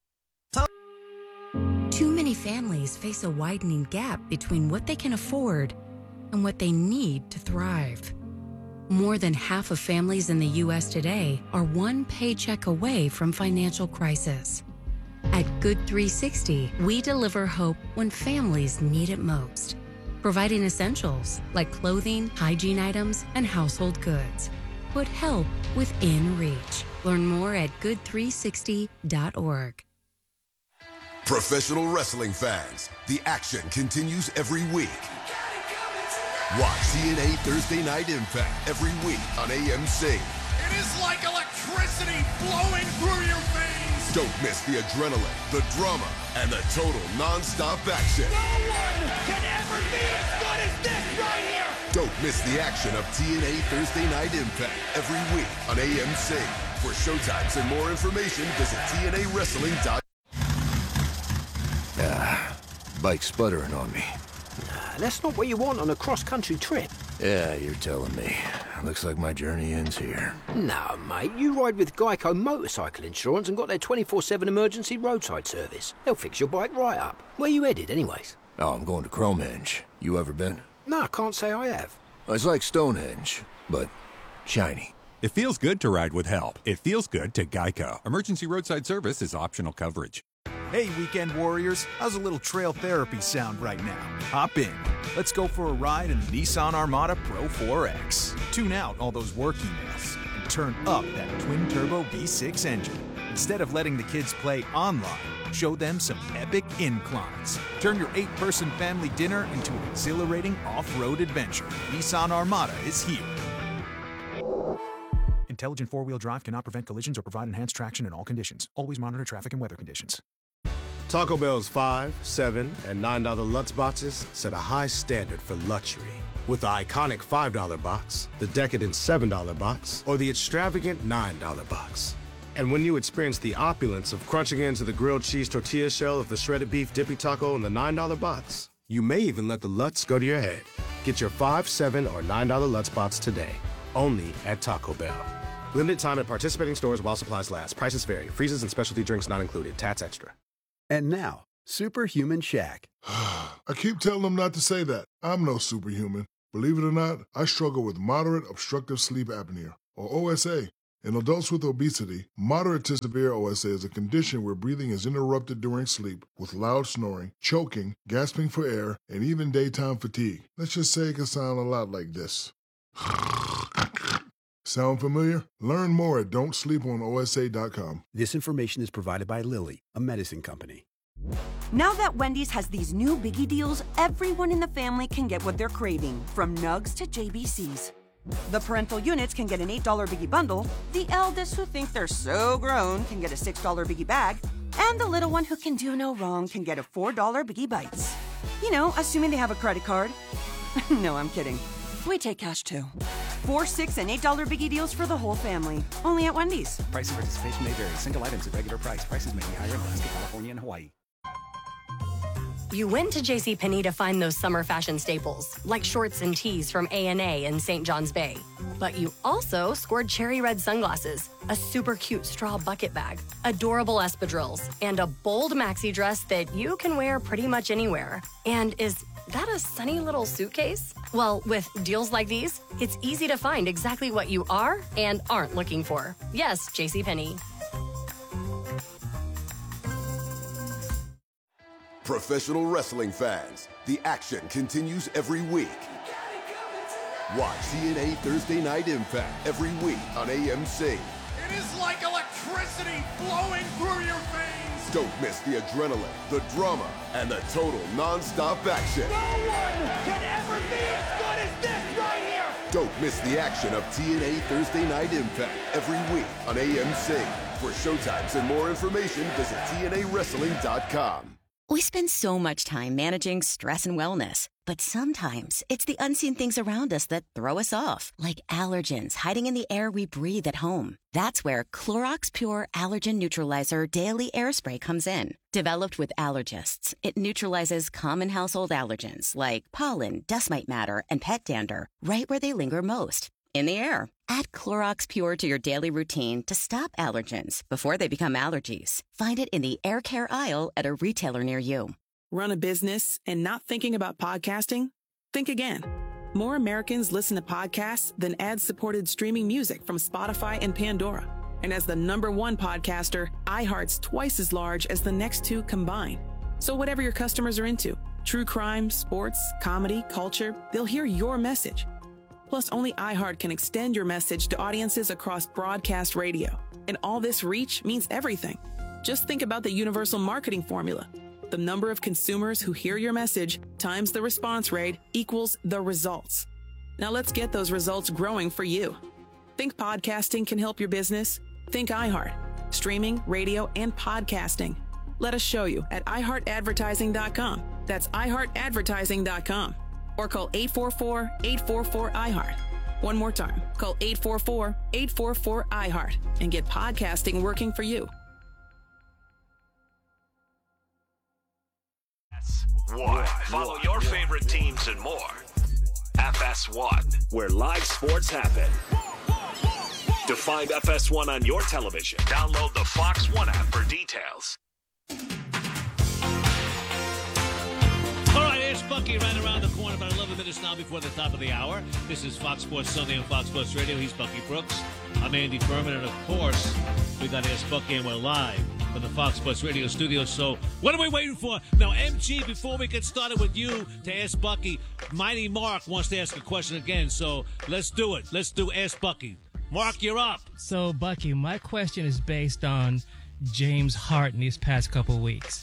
Too many families face a widening gap between what they can afford and what they need to thrive. More than half of families in the U.S. today are one paycheck away from financial crisis. At Good 360, we deliver hope when families need it most, providing essentials like clothing, hygiene items, and household goods. Put help within reach. Learn more at good360.org. Professional wrestling fans, the action continues every week. Watch TNA Thursday Night Impact every week on AMC. It is like electricity flowing through your veins. Don't miss the adrenaline, the drama, and the total non-stop action. No one can ever be as good as this right here. Don't miss the action of TNA Thursday Night Impact every week on AMC. For showtimes and more information, visit TNAWrestling.com. Bike sputtering on me. That's not what you want on a cross-country trip. Yeah, you're telling me. Looks like my journey ends here. No, mate. You ride with Geico Motorcycle Insurance and got their 24/7 emergency roadside service. They'll fix your bike right up. Where you headed, anyways? Oh, I'm going to Cromenge. You ever been? No, I can't say I have. It's like Stonehenge, but shiny. It feels good to ride with help. It feels good to Geico. Emergency roadside service is optional coverage. Hey, weekend warriors, how's a little trail therapy sound right now? Hop in. Let's go for a ride in the Nissan Armada Pro 4X. Tune out all those work emails and turn up that twin-turbo V6 engine. Instead of letting the kids play online, show them some epic inclines. Turn your 8-person family dinner into an exhilarating off-road adventure. Nissan Armada is here. Intelligent four-wheel drive cannot prevent collisions or provide enhanced traction in all conditions. Always monitor traffic and weather conditions. Taco Bell's $5, $7, and $9 Lux boxes set a high standard for luxury. With the iconic $5 box, the decadent $7 box, or the extravagant $9 box. And when you experience the opulence of crunching into the grilled cheese tortilla shell of the shredded beef dippy taco in the $9 box, you may even let the Lutz go to your head. Get your $5, $7, or $9 Lutz box today, only at Taco Bell. Limited time at participating stores while supplies last. Prices vary. Freezes and specialty drinks not included. Tats extra. And now, Superhuman Shaq. I keep telling them not to say that. I'm no superhuman. Believe it or not, I struggle with moderate obstructive sleep apnea, or OSA. In adults with obesity, moderate to severe OSA is a condition where breathing is interrupted during sleep with loud snoring, choking, gasping for air, and even daytime fatigue. Let's just say it can sound a lot like this. Sound familiar? Learn more at don'tsleeponosa.com. This information is provided by Lilly, a medicine company. Now that Wendy's has these new biggie deals, everyone in the family can get what they're craving, from nugs to JBCs. The parental units can get an $8 biggie bundle, the eldest who think they're so grown can get a $6 biggie bag, and the little one who can do no wrong can get a $4 biggie bites. You know, assuming they have a credit card. No, I'm kidding. We take cash too. 4, $6, and $8 biggie deals for the whole family. Only at Wendy's. Price and participation may vary. Single items at regular price. Prices may be higher in Alaska, California, and Hawaii. You went to JCPenney to find those summer fashion staples, like shorts and tees from A&A in St. John's Bay. But you also scored cherry red sunglasses, a super cute straw bucket bag, adorable espadrilles, and a bold maxi dress that you can wear pretty much anywhere. And is that a sunny little suitcase? Well, with deals like these, it's easy to find exactly what you are and aren't looking for. Yes, JCPenney. Professional wrestling fans, the action continues every week. Watch TNA Thursday Night Impact every week on AMC. It is like electricity flowing through your veins. Don't miss the adrenaline, the drama, and the total non-stop action. No one can ever be as good as this right here. Don't miss the action of TNA Thursday Night Impact every week on AMC. For showtimes and more information, visit TNAWrestling.com. We spend so much time managing stress and wellness, but sometimes it's the unseen things around us that throw us off, like allergens hiding in the air we breathe at home. That's where Clorox Pure Allergen Neutralizer Daily Air Spray comes in. Developed with allergists, it neutralizes common household allergens like pollen, dust mite matter, and pet dander right where they linger most, in the air. Add Clorox Pure to your daily routine to stop allergens before they become allergies. Find it in the air care aisle at a retailer near you. Run a business and not thinking about podcasting? Think again. More Americans listen to podcasts than ad-supported streaming music from Spotify and Pandora. And as the #1 podcaster, iHeart's twice as large as the next two combined. So whatever your customers are into, true crime, sports, comedy, culture, they'll hear your message. Plus, only iHeart can extend your message to audiences across broadcast radio. And all this reach means everything. Just think about the universal marketing formula. The number of consumers who hear your message times the response rate equals the results. Now let's get those results growing for you. Think podcasting can help your business? Think iHeart. Streaming, radio, and podcasting. Let us show you at iHeartAdvertising.com. That's iHeartAdvertising.com. Or call 844-844-iHeart. One more time, call 844-844-iHeart and get podcasting working for you. FS1. Follow your favorite teams and more. FS1, where live sports happen. To find FS1 on your television, download the Fox One app for details. All right, here's Bucky right around the corner, about 11 minutes now before the top of the hour. This is Fox Sports Sunday on Fox Sports Radio. He's Bucky Brooks. I'm Andy Furman, and of course, we got Ask Bucky, and we're live from the Fox Sports Radio studio. So what are we waiting for? Now, MG, before we get started with you to Ask Bucky, Mighty Mark wants to ask a question again, so let's do it. Let's do Ask Bucky. Mark, you're up. So, Bucky, my question is based on James Harden these past couple of weeks.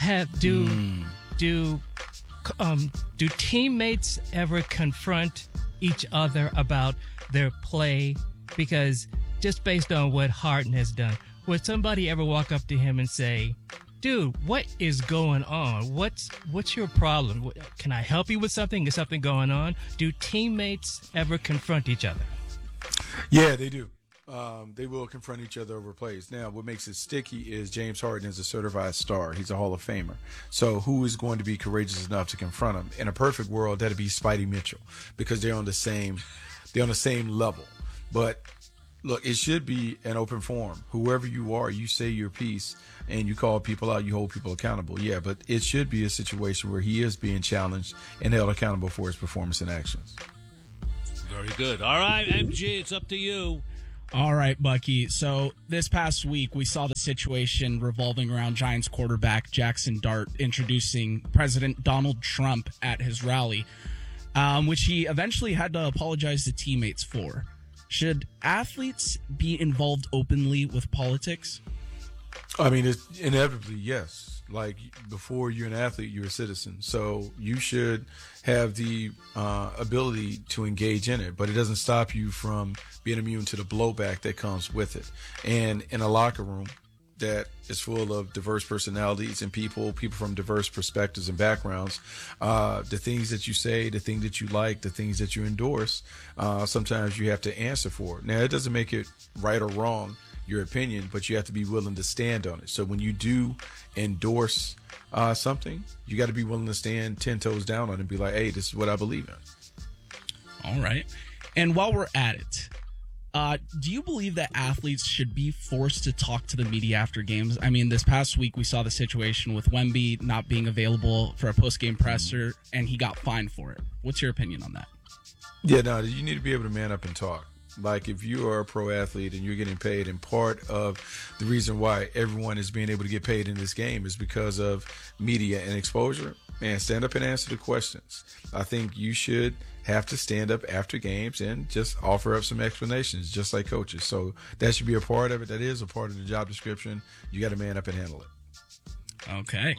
Do teammates ever confront each other about their play? Because just based on what Harden has done, would somebody ever walk up to him and say, dude, what is going on? What's your problem? Can I help you with something? Is something going on? Do teammates ever confront each other? Yeah, they do. They will confront each other over plays. Now, what makes it sticky is James Harden is a certified star. He's a Hall of Famer. So who is going to be courageous enough to confront him? In a perfect world, that'd be Spidey Mitchell because they're on the same level. But look, it should be an open forum. Whoever you are, you say your piece and you call people out, you hold people accountable. Yeah, but it should be a situation where he is being challenged and held accountable for his performance and actions. Very good. All right, MG, it's up to you. All right, Bucky. So this past week, we saw the situation revolving around Giants quarterback Jackson Dart introducing President Donald Trump at his rally, which he eventually had to apologize to teammates for. Should athletes be involved openly with politics? I mean, it's inevitably, yes. Like, before you're an athlete, you're a citizen. So you should have the ability to engage in it, but it doesn't stop you from being immune to the blowback that comes with it. And in a locker room that is full of diverse personalities and people from diverse perspectives and backgrounds, the things that you say, the things that you like, the things that you endorse, sometimes you have to answer for. Now, it doesn't make it right or wrong, your opinion, but you have to be willing to stand on it. So when you do endorse something, you got to be willing to stand 10 toes down on it and be like, hey, this is what I believe in. All right. And while we're at it, do you believe that athletes should be forced to talk to the media after games? I mean, this past week we saw the situation with Wemby not being available for a post-game presser, and he got fined for it. What's your opinion on that? Yeah, no, you need to be able to man up and talk. Like, if you are a pro athlete and you're getting paid, and part of the reason why everyone is being able to get paid in this game is because of media and exposure, man, stand up and answer the questions. I think you should have to stand up after games and just offer up some explanations, just like coaches. So that should be a part of it. That is a part of the job description. You got to man up and handle it. Okay.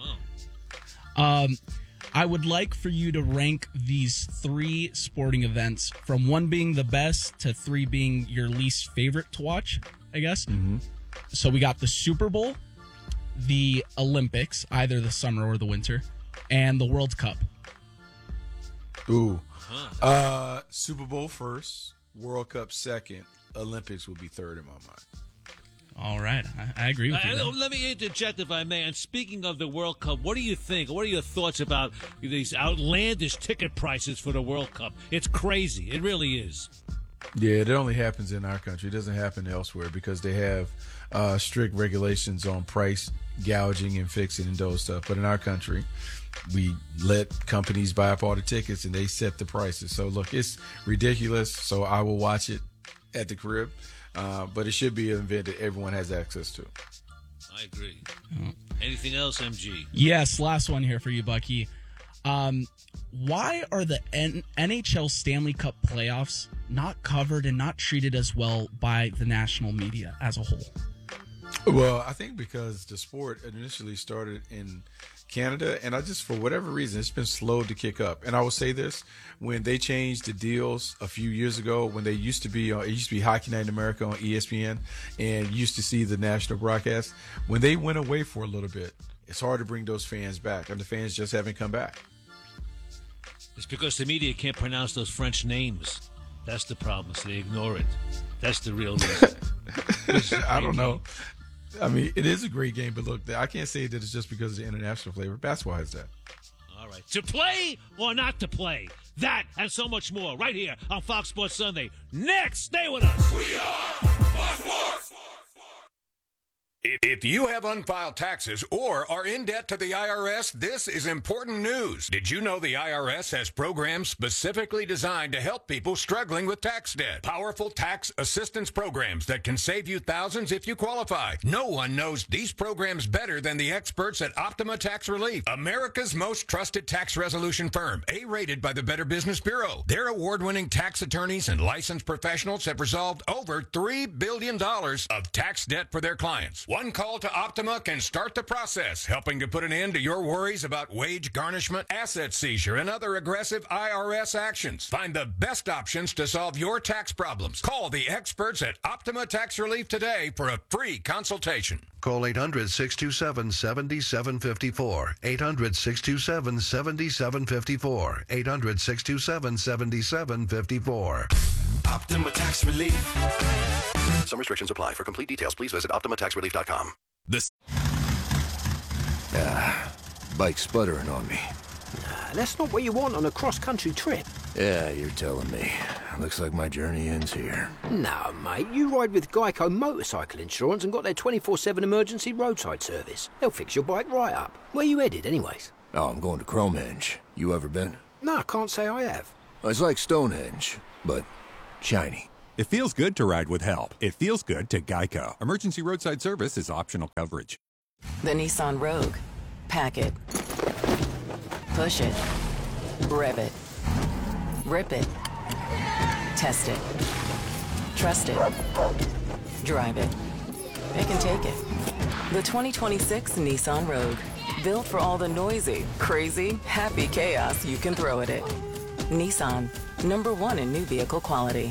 I would like for you to rank these 3 sporting events from 1 being the best to 3 being your least favorite to watch, I guess. Mm-hmm. So we got the Super Bowl, the Olympics, either the summer or the winter, and the World Cup. Ooh. Super Bowl first, World Cup second, Olympics would be third in my mind. All right. I agree with you. Let me interject, if I may. And speaking of the World Cup, what do you think? What are your thoughts about these outlandish ticket prices for the World Cup? It's crazy. It really is. Yeah, it only happens in our country. It doesn't happen elsewhere because they have strict regulations on price gouging and fixing and those stuff. But in our country, we let companies buy up all the tickets and they set the prices. So, look, it's ridiculous. So I will watch it at the crib. But it should be an event that everyone has access to. I agree. Anything else, MG? Yes, last one here for you, Bucky. Why are the NHL Stanley Cup playoffs not covered and not treated as well by the national media as a whole? Well, I think because the sport initially started in Canada, and for whatever reason, it's been slow to kick up. And I will say this, when they changed the deals a few years ago, when they used to be, it used to be Hockey Night in America on ESPN, and you used to see the national broadcast. When they went away for a little bit, it's hard to bring those fans back, and the fans just haven't come back. It's because the media can't pronounce those French names. That's the problem, so they ignore it. That's the real reason. I don't know. I mean, it is a great game, but look, I can't say that it's just because of the international flavor. Basketball has that. All right. To play or not to play? That and so much more right here on Fox Sports Sunday. Next, stay with us. We are Fox Sports. If you have unfiled taxes or are in debt to the IRS, this is important news. Did you know the IRS has programs specifically designed to help people struggling with tax debt? Powerful tax assistance programs that can save you thousands if you qualify. No one knows these programs better than the experts at Optima Tax Relief, America's most trusted tax resolution firm, A-rated by the Better Business Bureau. Their award-winning tax attorneys and licensed professionals have resolved over $3 billion of tax debt for their clients. One call to Optima can start the process, helping to put an end to your worries about wage garnishment, asset seizure, and other aggressive IRS actions. Find the best options to solve your tax problems. Call the experts at Optima Tax Relief today for a free consultation. Call 800-627-7754. 800-627-7754. 800-627-7754. Optima Tax Relief. Some restrictions apply. For complete details, please visit OptimaTaxRelief.com. Bike's sputtering on me. That's not what you want on a cross-country trip. Yeah, you're telling me. Looks like my journey ends here. No, mate, you ride with Geico Motorcycle Insurance and got their 24/7 emergency roadside service. They'll fix your bike right up. Where you headed, anyways? Oh, I'm going to Cromenge. You ever been? No, I can't say I have. It's like Stonehenge, but shiny. It feels good to ride with help. It feels good to Geico. Emergency roadside service is optional coverage. The Nissan Rogue. Pack it. Push it. Rev it. Rip it. Test it. Trust it. Drive it. It can take it. The 2026 Nissan Rogue. Built for all the noisy, crazy, happy chaos you can throw at it. Nissan. #1 in new vehicle quality.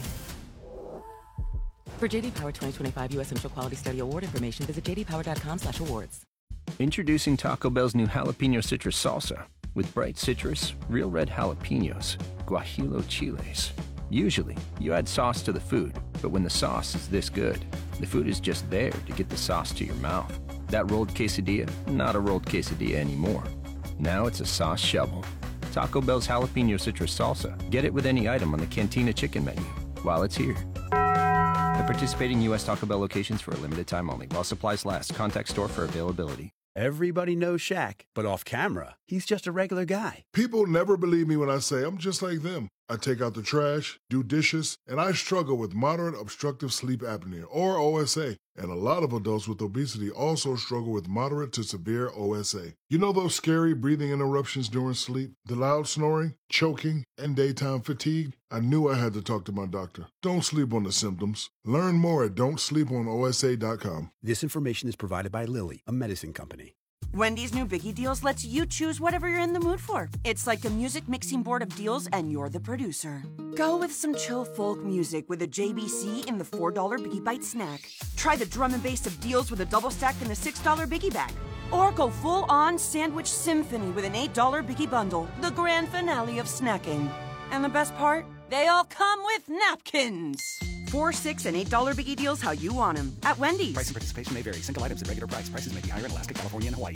For JD Power 2025 U.S. Central Quality Study Award information, visit jdpower.com/awards. Introducing Taco Bell's new Jalapeno Citrus Salsa. With bright citrus, real red jalapenos, guajillo chiles. Usually, you add sauce to the food, but when the sauce is this good, the food is just there to get the sauce to your mouth. That rolled quesadilla, not a rolled quesadilla anymore. Now it's a sauce shovel. Taco Bell's Jalapeno Citrus Salsa. Get it with any item on the Cantina Chicken menu while it's here. At participating U.S. Taco Bell locations for a limited time only. While supplies last, contact store for availability. Everybody knows Shaq, but off camera, he's just a regular guy. People never believe me when I say I'm just like them. I take out the trash, do dishes, and I struggle with moderate obstructive sleep apnea, or OSA. And a lot of adults with obesity also struggle with moderate to severe OSA. You know those scary breathing interruptions during sleep? The loud snoring, choking, and daytime fatigue? I knew I had to talk to my doctor. Don't sleep on the symptoms. Learn more at don'tsleeponosa.com. This information is provided by Lilly, a medicine company. Wendy's new Biggie Deals lets you choose whatever you're in the mood for. It's like a music mixing board of deals, and you're the producer. Go with some chill folk music with a JBC in the $4 Biggie Bite snack. Try the drum and bass of deals with a double stack in the $6 Biggie Bag. Or go full-on sandwich symphony with an $8 Biggie Bundle, the grand finale of snacking. And the best part? They all come with napkins. $4, $6, and $8 Biggie Deals how you want them at Wendy's. Price and participation may vary. Single items at regular price. Prices may be higher in Alaska, California, and Hawaii.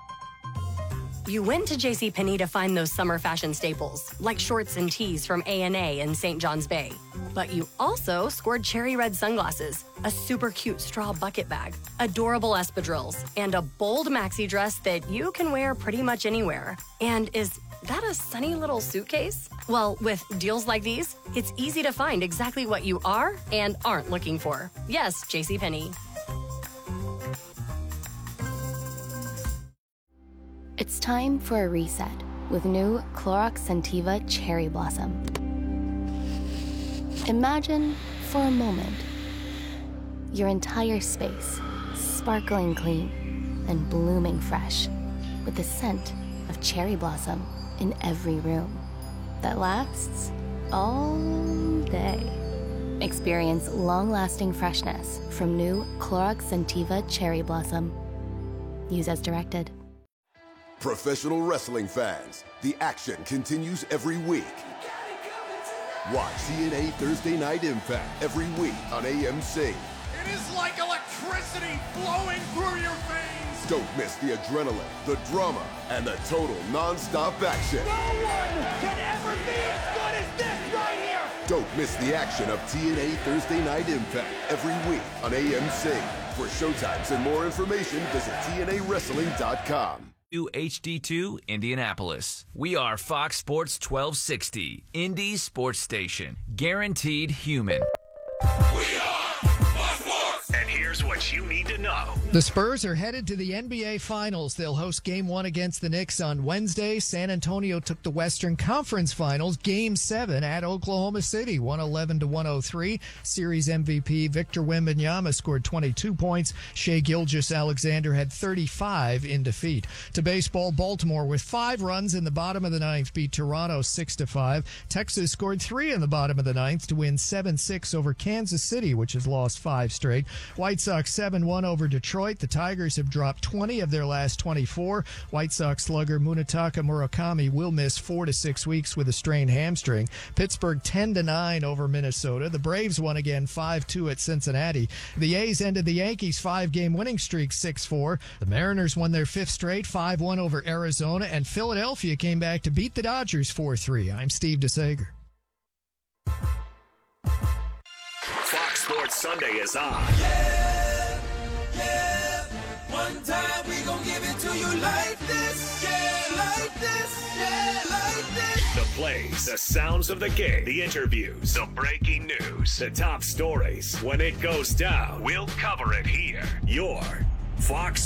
You went to JCPenney to find those summer fashion staples, like shorts and tees from A&A and St. John's Bay. But you also scored cherry red sunglasses, a super cute straw bucket bag, adorable espadrilles, and a bold maxi dress that you can wear pretty much anywhere. And is that a sunny little suitcase? Well, with deals like these, it's easy to find exactly what you are and aren't looking for. Yes, JCPenney. It's time for a reset with new Clorox Scentiva Cherry Blossom. Imagine, for a moment, your entire space sparkling clean and blooming fresh with the scent of cherry blossom in every room that lasts all day. Experience long-lasting freshness from new Clorox Scentiva Cherry Blossom. Use as directed. Professional wrestling fans, the action continues every week. Watch TNA Thursday Night Impact every week on AMC. It is like electricity flowing through your veins. Don't miss the adrenaline, the drama, and the total non-stop action. No one can ever be as good as this right here. Don't miss the action of TNA Thursday Night Impact every week on AMC. For showtimes and more information, visit TNAWrestling.com. HD2 Indianapolis. We are Fox Sports 1260, Indy's sports station. Guaranteed human. And here's what you need to know. The Spurs are headed to the NBA Finals. They'll host Game 1 against the Knicks on Wednesday. San Antonio took the Western Conference Finals, Game 7 at Oklahoma City, 111-103. Series MVP Victor Wembanyama scored 22 points. Shai Gilgeous-Alexander had 35 in defeat. To baseball, Baltimore with 5 runs in the bottom of the ninth beat Toronto 6-5. Texas scored 3 in the bottom of the ninth to win 7-6 over Kansas City, which has lost 5 straight. White White Sox 7-1 over Detroit. The Tigers have dropped 20 of their last 24. White Sox slugger Munetaka Murakami will miss 4 to 6 weeks with a strained hamstring. Pittsburgh 10-9 over Minnesota. The Braves won again 5-2 at Cincinnati. The A's ended the Yankees' 5-game winning streak 6-4. The Mariners won their 5th straight 5-1 over Arizona, and Philadelphia came back to beat the Dodgers 4-3. I'm Steve DeSager. Fox Sports Sunday is on. Yeah, yeah. One time we gon' give it to you like this. Yeah, like this. Yeah, like this. The plays, the sounds of the game, the interviews, the breaking news, the top stories. When it goes down, we'll cover it here. Your Fox